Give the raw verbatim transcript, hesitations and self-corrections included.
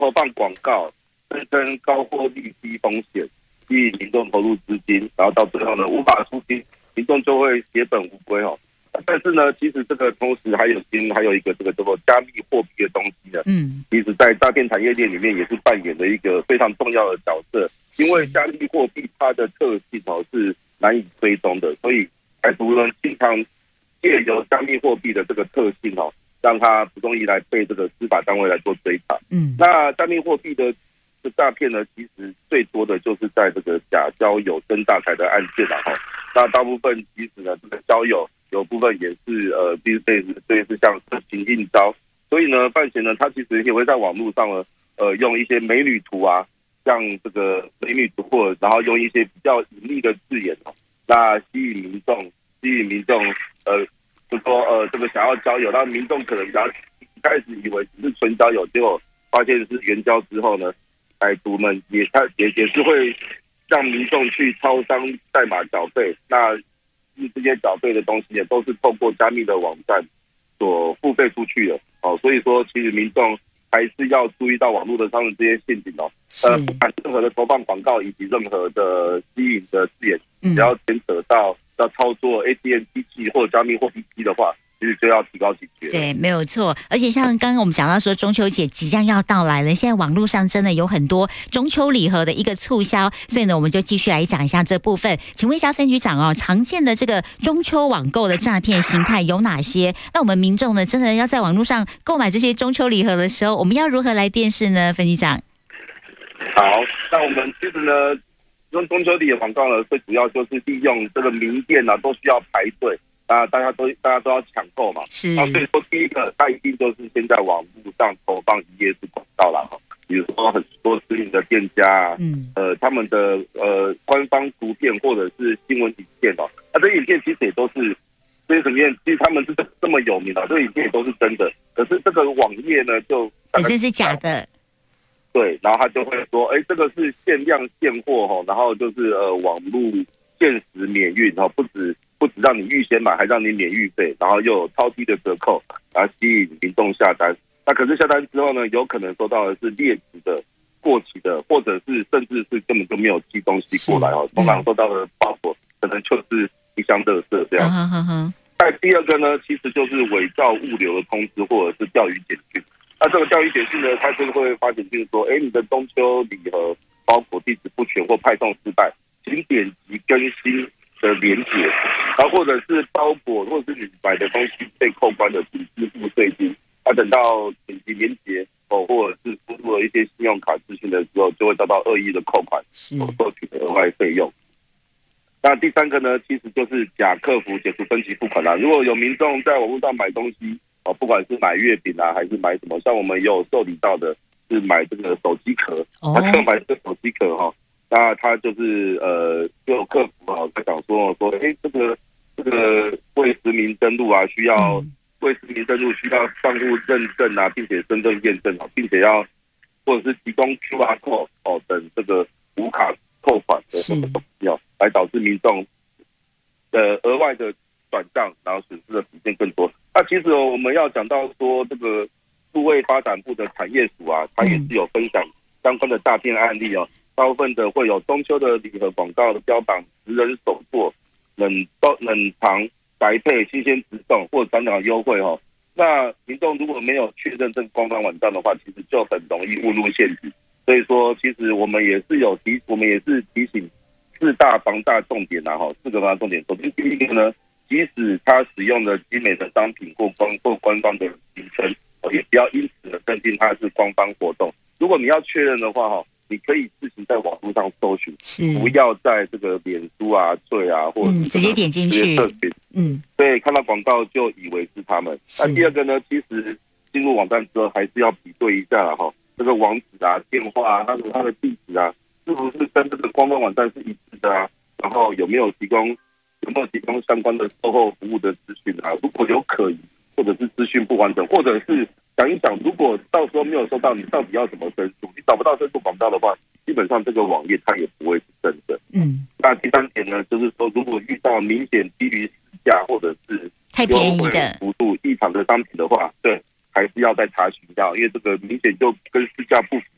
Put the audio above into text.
投放广告，声称高获利、低风险，吸引民众投入资金，然后到最后呢无法出金，民众就会血本无归哦。但是呢，其实这个同时还有新还有一个这个叫做加密货币的东西呢，嗯，其实在诈骗产业链里面也是扮演了一个非常重要的角色。因为加密货币它的特性哦是难以追踪的，所以歹徒呢经常借由加密货币的这个特性哦，让它不容易来被这个司法单位来做追查。嗯，那加密货币的诈骗呢，其实最多的就是在这个假交友真诈财的案件了哈。那大部分其实呢，这个交友有部分也是呃，类似类似像色情应招，所以呢，犯嫌呢，他其实也会在网络上呢，呃，用一些美女图啊，像这个美女图，或者然后用一些比较隐秘的字眼哦，那吸引民众，吸引民众，呃，就说呃，这个想要交友，那民众可能比较一开始以为只是纯交友，结果发现是援交之后呢，歹徒们也他也也是会让民众去超商代码缴费，那这些缴费的东西也都是透过加密的网站所付费出去的哦，所以说其实民众还是要注意到网络的上的这些陷阱哦，呃，不管任何的投放广告以及任何的吸引的字眼，只要牵扯到要操作 A T M 机器或者加密货币机的话，其实就要提高警觉。 对，没有错。而且像刚刚我们讲到说中秋节即将要到来了，现在网络上真的有很多中秋礼盒的一个促销，所以呢，我们就继续来讲一下这部分。请问一下分局长哦，常见的这个中秋网购的诈骗形态有哪些？那我们民众呢，真的要在网络上购买这些中秋礼盒的时候，我们要如何来辨识呢？分局长。 好，那我们其实呢，用中秋礼的广告呢，最主要就是利用这个名店啊，都需要排队。啊，大家都大家都要抢购嘛，是。那所以说，第一个，它一定就是先在网络上投放一页式广告啦，比如说很多知名的店家啊，嗯，呃，他们的呃官方图片或者是新闻影片哦，那这些影片其实也都是这些影片，其实他们是这么有名的，这些影片也都是真的，可是这个网页呢，就本身是假的。 对，然后他就会说，哎，这个是限量现货哈，然后就是呃网络限时免运哈，不止。不止让你预先买，还让你免运费，然后又有超低的折扣，然后吸引民众下单。那可是下单之后呢，有可能收到的是劣质的、过期的，或者是甚至是根本就没有寄东西过来哦。通常收到的包裹可能就是一箱垃圾这样。那第二个呢，其实就是伪造物流的通知或者是钓鱼简讯。那这个钓鱼简讯呢，它就会发简讯说，哎，你的中秋礼盒包裹地址不全或派送失败，请点击更新的连结，然后或者是包裹，或者是你买的东西被扣关的，请支付税金。那、啊、等到点击连结哦，或者是输入了一些信用卡资讯的时候，就会遭到恶意的扣款，所收取的额外费用。那第三个呢，其实就是假客服解除分期付款啦。如果有民众在网络上买东西哦，不管是买月饼啊，还是买什么，像我们也有受理到的是买这个手机壳，他就买这个手机壳哈。那他就是呃，就有客服啊在讲说说，哎，这个这个未实名登录啊，需要、嗯、未实名登录需要账户认证啊，并且身份验证啊，并且要或者是提供 Q R code 哦等这个无卡扣款的什么东西哦，来导致民众呃额外的转账，然后损失的时间更多。那其实、哦、我们要讲到说这个数位发展部的产业署啊，它也是有分享相关的诈骗案例哦。大部分的会有中秋的礼盒广告的标榜十人手做、冷冷藏、宅配、新鲜直送或者转场优惠哦。那民众如果没有确认这个官方网站的话，其实就很容易误入陷阱。所以说，其实我们也是有提，我们也是提醒四大防诈重点啊，哈，四个防诈重点。首先第一个呢，即使他使用的精美的商品或官或官方的名称，也不要因此而认定它是官方活动。如果你要确认的话，哈。你可以自行在网络上搜寻，不要在这个脸书啊、对啊，或者是、嗯、 直接点进去， 嗯，对，看到广告就以为是他们。那第二个呢，其实进入网站之后还是要比对一下哈，这个网址啊、电话啊、它的它的地址啊，是不是跟这个官方网站是一致的啊？然后有没有提供有没有提供相关的售后服务的资讯啊？如果有可疑，或者是资讯不完整，或者是想一想，如果到时候没有收到，你到底要怎么申诉？你找不到申诉广告的话，基本上这个网页它也不会是真的。嗯。那第三点呢，就是说，如果遇到明显低于市价或者是太便宜的幅度异常的商品的话，对，还是要再查询一下，因为这个明显就跟市价不符